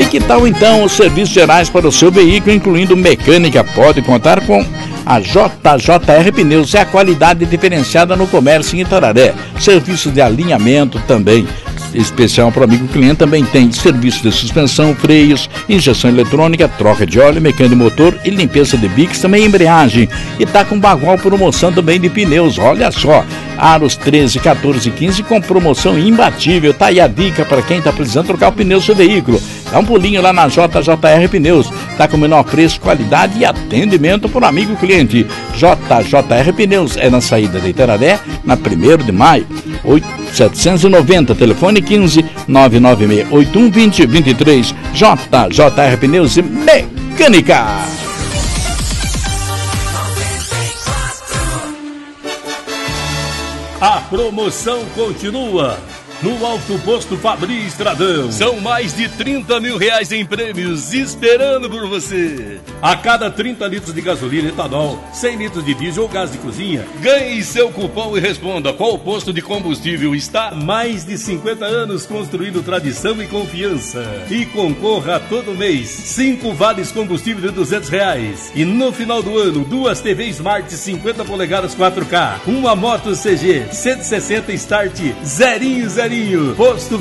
que tal então os serviços gerais para o seu veículo, incluindo mecânica? Pode contar com a JJR Pneus, é a qualidade diferenciada no comércio em Itararé. Serviço de alinhamento também especial para o amigo cliente, também tem serviço de suspensão, freios, injeção eletrônica, troca de óleo, mecânica de motor e limpeza de bicos, também embreagem. E tá com bagual promoção também de pneus, olha só, aros 13, 14 e 15 com promoção imbatível. Tá aí a dica para quem tá precisando trocar o pneu do seu veículo. Dá um pulinho lá na JJR Pneus, tá com o menor preço, qualidade e atendimento para o amigo cliente. JJR Pneus é na saída de Itararé, na 1º de maio, 790, telefone 15 996 81 20 23. JJR Pneus e Mecânica. A promoção continua no Alto Posto Fabri Estradão. São mais de 30 mil reais em prêmios esperando por você. A cada 30 litros de gasolina, etanol, 100 litros de diesel ou gás de cozinha, ganhe seu cupom e responda qual posto de combustível está. Mais de 50 anos construindo tradição e confiança. E concorra todo mês 5 vales combustível de R$200. E no final do ano, 2 TV Smart 50 polegadas 4K, uma moto CG 160 Start 0. Posto